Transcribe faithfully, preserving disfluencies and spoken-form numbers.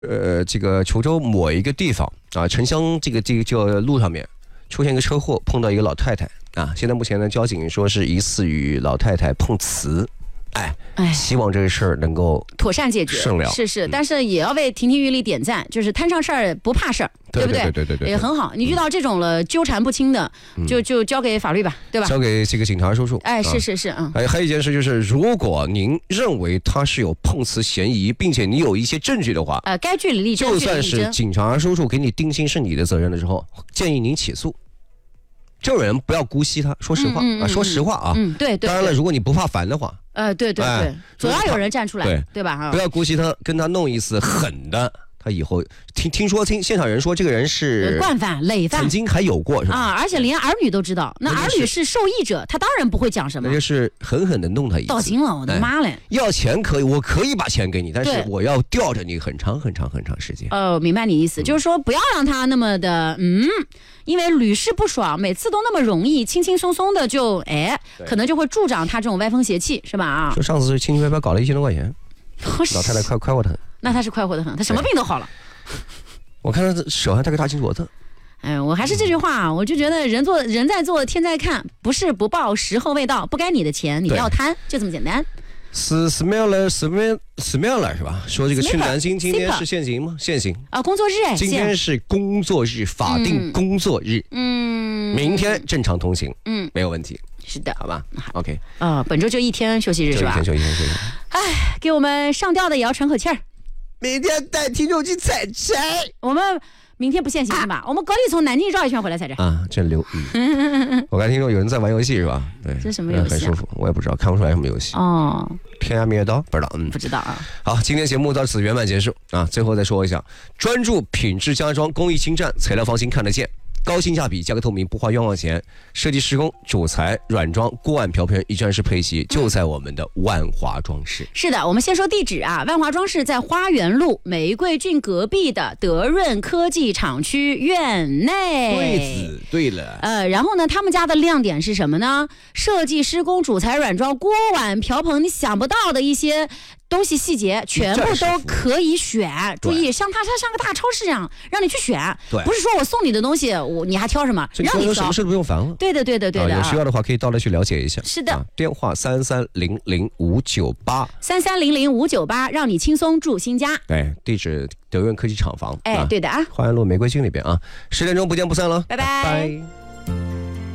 呃，这个虬州某一个地方啊，城乡这个这个叫路上面出现一个车祸，碰到一个老太太啊。现在目前呢，交警说是疑似与老太太碰瓷。哎，哎，希望这个事儿能够妥善解决， 顺了。 是是，但是也要为亭亭玉立点赞，就是摊上事儿不怕事儿，对不对？ 对对对对， 也很好。你遇到这种了纠缠不清的，就就交给法律吧，对吧？ 交给这个警察叔叔。 哎，是是是，嗯。 哎，还有一件事就是，如果您认为他是有碰瓷嫌疑，并且你有一些证据的话， 呃，该据理力争， 就算是警察叔叔给你定性是你的责任的时候，建议您起诉。这种人不要姑息他，说实话、嗯嗯、啊，说实话啊。 嗯，对 对, 对。 当然了，如果你不怕烦的话， 呃，对对对，哎、总要有人站出来， 对对吧？哈， 不要姑息他，跟他弄一次狠的。他以后听听说听现场人说，这个人是惯犯、累犯， 曾经还有过是吧？ 啊，而且连儿女都知道，那儿女是受益者，他当然不会讲什么。 那就是狠狠的弄他一次。 到刑了，我的妈嘞！ 哎、要钱可以，我可以把钱给你，但是我要吊着你很长很长很长时间。 哦，明白你意思，嗯、就是说不要让他那么的嗯。因为屡试不爽，每次都那么容易，轻轻松松的就哎，可能就会助长他这种歪风邪气，是吧？啊， 就上次是轻轻白白搞了一千多块钱，老太太快快活的很。 那他是快活的很，他什么病都好了。 我看他手还戴个大金镯子。 哎，我还是这句话，我就觉得人做人在做，天在看，不是不报，时候未到，不该你的钱你不要贪，就这么简单。 是 smeller smell smeller 是吧？说这个去南京今天是限行吗？限行啊，工作日哎， 今天是工作日，法定工作日，嗯，明天正常通行，嗯，没有问题， 是的， 好吧 ，OK， 啊，本周就一天休息日是吧？ 一天休息，一天休息。 哎，给我们上吊的也要喘口气儿， 明天带听众去采摘， 我们。明天不限行是吧、啊？我们隔离从南京绕一圈回来才这啊，真溜。嗯、我刚听说有人在玩游戏是吧？对， 这什么游戏、啊？ 很舒服，我也不知道，看不出来什么游戏。 哦， 天涯明月刀不知道，嗯， 不知道啊。 好，今天节目到此圆满结束啊。最后再说一下，专注品质家装，工艺精湛，材料放心看得见。高性价比，价格透明，不花冤枉钱。设计施工、主材、软装、锅碗瓢盆一站式配齐，就在我们的万华装饰。 是的，我们先说地址啊，万华装饰在花园路玫瑰郡隔壁的德润科技厂区院内。 对子，对了。 呃，然后呢，他们家的亮点是什么呢？设计施工、主材、软装、锅碗瓢盆，你想不到的一些东西细节全部都可以选。注意，像它它像个大超市一样，让你去选。 对， 不是说我送你的东西，我你还挑什么？让你挑， 什么事都不用烦了。 对的，对的，对的。 啊、有需要的话可以到来去了解一下。 是的， 啊、电话三三零零五九八三三零零五九八，让你轻松住新家。 对，地址德润科技厂房。 哎，啊、对的啊， 花园路玫瑰郡里边啊。十点钟不见不散了， 拜拜。 拜拜。